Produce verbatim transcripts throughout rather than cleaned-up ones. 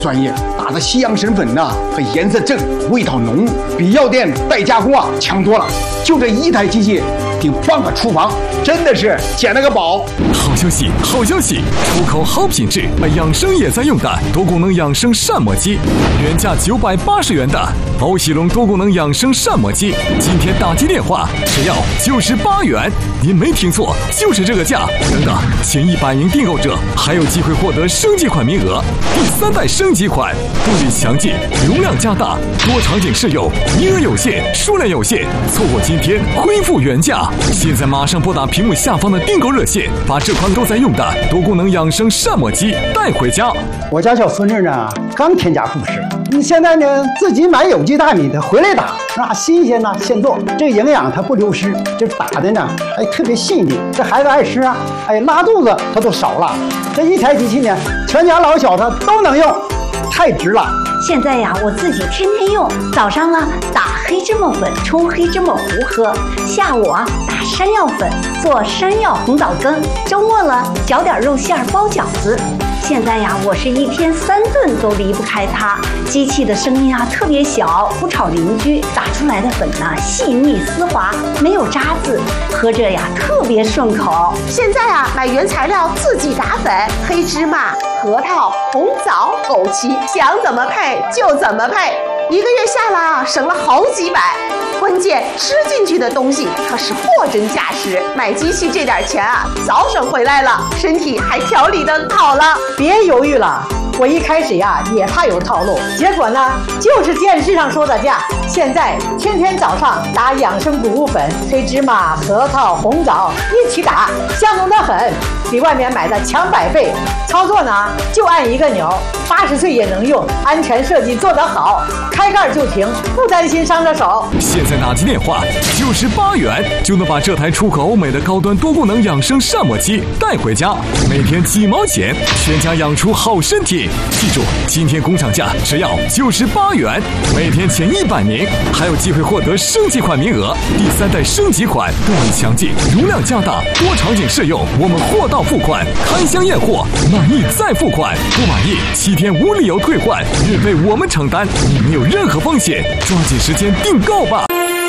专业，打的西洋参粉呐、啊，它颜色正，味道浓，比药店代加工啊强多了。就这一台机器顶半个厨房，真的是捡了个宝。 好消息，好消息！出口好品质，养生也在用的多功能养生膳魔机，原价九百八十元的欧喜龙多功能养生膳魔机，今天打击电话只要九十八元。您没听错，就是这个价。等等，前一百名订购者还有机会获得升级款名额。第三代升级款，步履强劲，容量加大，多场景适用，名额有限，数量有限，错过今天恢复原价。现在马上拨打屏幕下方的订购热线，把这款都在用的多功能养生膳魔机带回家。 我家小孙女呢，刚添加护士，你现在呢自己买有机大米的回来打，那新鲜呐，现做，这营养它不流失，这打的呢还特别细腻，这孩子爱吃啊，哎，拉肚子它都少了。这一台机器呢，全家老小它都能用，太值了。 现在呀，我自己天天用，早上啊打黑芝麻粉冲黑芝麻糊喝，下午啊打山药粉做山药红枣羹，周末了搅点肉馅包饺子。现在呀，我是一天三顿都离不开它。机器的声音啊特别小，不吵邻居。打出来的粉呢细腻丝滑，没有渣子，喝着呀特别顺口。 现在啊，买原材料自己打粉，黑芝麻、核桃、红枣、枸杞，想怎么配就怎么配。一个月下来啊，省了好几百。关键吃进去的东西可是货真价实，买机器这点钱啊，早省回来了，身体还调理得好了。 别犹豫了，我一开始呀也怕有套路，结果呢就是电视上说的价。现在天天早上打养生谷物粉，黑芝麻、核桃、红枣一起打，香浓的很，比外面买的强百倍。操作呢就按一个钮，八十岁也能用，安全设计做得好，开盖就停，不担心伤着手。 现在打击电话九十八元就能把这台出口欧美的高端多功能养生膳魔机带回家，每天几毛钱，全家养出好身体。记住，今天工厂价只要九十八元，每天前一百名还有机会获得升级款名额。第三代升级款，动力强劲，容量加大，多场景适用，我们货到付款，开箱验货，满意再付款，不满意七天无理由退换，运费我们承担，你没有任何风险，抓紧时间订购吧。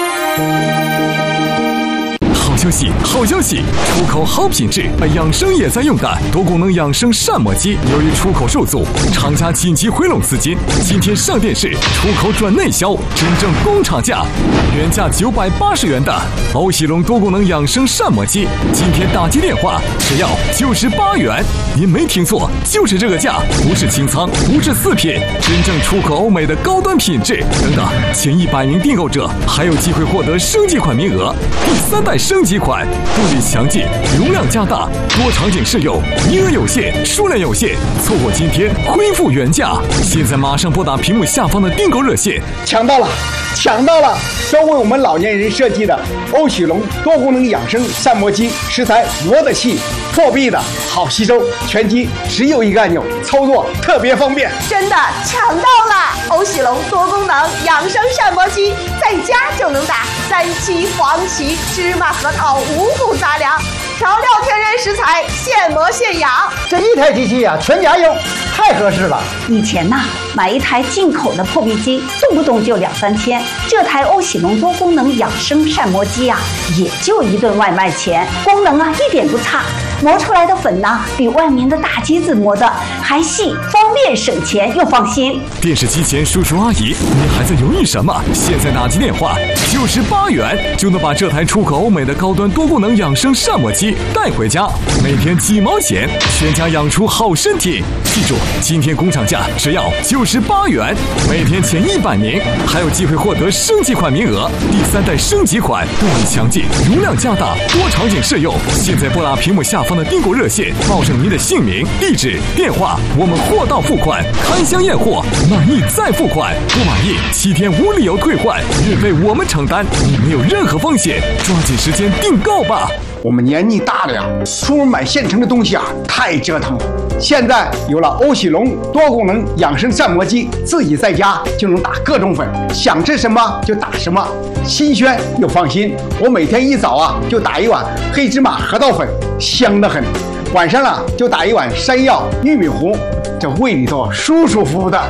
好消息，好消息！出口好品质，养生也在用的多功能养生膳魔机，由于出口受阻，厂家紧急回笼资金，今天上电视出口转内销，真正工厂价，原价九百八十元的欧喜龙多功能养生膳魔机，今天打击电话只要九十八元。您没听错，就是这个价，不是清仓，不是四品，真正出口欧美的高端品质。等等，前一百名订购者还有机会获得升级款名额。第三代升级款，动力强劲，容量加大，多场景适用，名额有限，数量有限，错过今天恢复原价。现在马上拨打屏幕下方的订购热线。 抢到了，抢到了！专为我们老年人设计的欧喜龙多功能养生膳魔机，食材磨得细，破壁的好吸收，全机只有一个按钮，操作特别方便。 真的抢到了！欧喜龙多功能养生膳魔机，在家就能打三七、黄芪、芝麻、核桃五谷杂粮，调料天然食材，现磨现养。 这一台机器呀、啊，全家用，太合适了。 以前呐，买一台进口的破壁机，动不动就两三千。这台欧喜龙多功能养生膳魔机啊，也就一顿外卖钱，功能啊一点不差。磨出来的粉呢，比外面的大机子磨的还细，方便省钱又放心。 电视机前叔叔阿姨，你还在犹豫什么？现在打击电话九十八元就能把这台出口欧美的高端多功能养生膳魔机带回家，每天几毛钱，全家养出好身体。记住，今天工厂价只要九十八元，每天前一百名还有机会获得升级款名额。第三代升级款，动力强劲，容量加大，多场景适用。现在拨打屏幕下方的订购热线，报上您的姓名、地址、电话，我们货到付款，开箱验货，满意再付款，不满意七天无理由退换，运费我们承担，你没有任何风险，抓紧时间订购吧。 我们年纪大了呀，出门买现成的东西啊，太折腾了。现在有了欧喜龙多功能养生膳魔机，自己在家就能打各种粉，想吃什么就打什么，新鲜又放心。我每天一早啊就打一碗黑芝麻核桃粉，香得很。晚上啊就打一碗山药玉米糊，这胃里头舒舒服服的。